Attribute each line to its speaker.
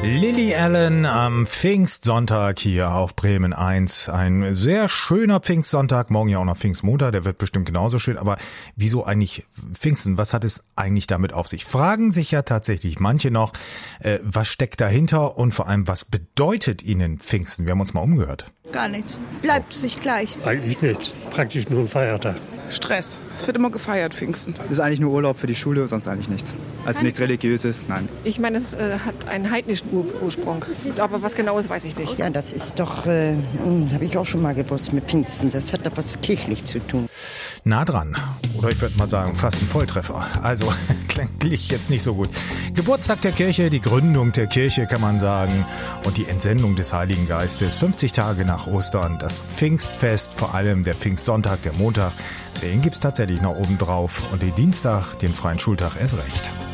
Speaker 1: Lily Allen am Pfingstsonntag hier auf Bremen 1. Ein sehr schöner Pfingstsonntag, morgen ja auch noch Pfingstmontag, der wird bestimmt genauso schön. Aber wieso eigentlich Pfingsten? Was hat es eigentlich damit auf sich? Fragen sich ja tatsächlich manche noch, was steckt dahinter und vor allem, was bedeutet ihnen Pfingsten? Wir haben uns mal umgehört.
Speaker 2: Gar nichts. Bleibt sich gleich.
Speaker 3: Eigentlich nicht. Praktisch nur ein Feiertag.
Speaker 4: Stress. Es wird immer gefeiert, Pfingsten.
Speaker 5: Das ist eigentlich nur Urlaub für die Schule, sonst eigentlich nichts. Also nichts Religiöses, nein.
Speaker 6: Ich meine, es hat einen heidnischen Ursprung. Aber was Genaues weiß ich nicht.
Speaker 7: Ja, das ist doch, habe ich auch schon mal gewusst mit Pfingsten. Das hat doch was kirchlich zu tun.
Speaker 1: Nah dran. Oder ich würde mal sagen, fast ein Volltreffer. Also, klingt jetzt nicht so gut. Geburtstag der Kirche, die Gründung der Kirche, kann man sagen. Und die Entsendung des Heiligen Geistes. 50 Tage nach Ostern, das Pfingstfest, vor allem der Pfingstsonntag, der Montag. Den gibt's tatsächlich noch oben drauf. Und den Dienstag, den freien Schultag, erst recht.